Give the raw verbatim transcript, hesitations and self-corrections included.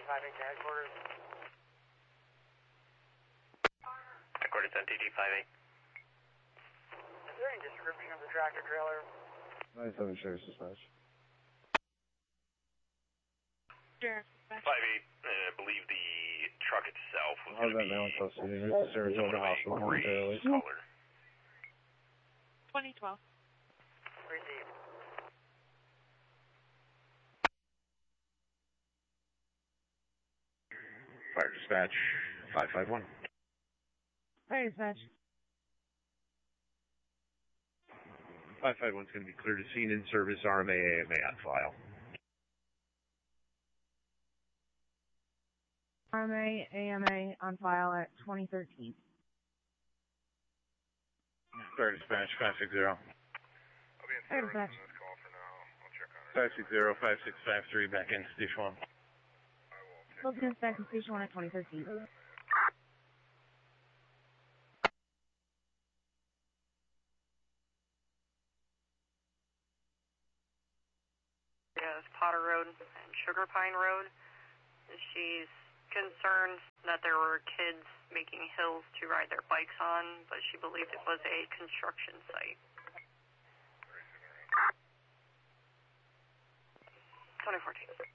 five eight to headquarters. Headquarters on T T five eight. Is there any description of the tractor trailer? nine seven Sheriff's Dispatch. Sheriff's Dispatch. five eight, uh, I believe the truck itself was How's going to that now? be Until sitting in Sarasota Hospital gray momentarily. color. twenty twelve. Received. Fire Dispatch, five five one. Fire Dispatch. five five one's going to be clear to scene in service, R M A, A M A on file. R M A, A M A on file at twenty thirteen. Fire Dispatch, five six zero. I'll be in Fire service on Dispatch. this call for now. I'll check on it. five six zero, five six five three, back in Station one. I will check. Logan back in Station one at twenty thirteen. Yes, Potter Road and Sugar Pine Road. She's concerned that there were kids making hills to ride their bikes on, but she believed it was a construction site. twenty fourteen.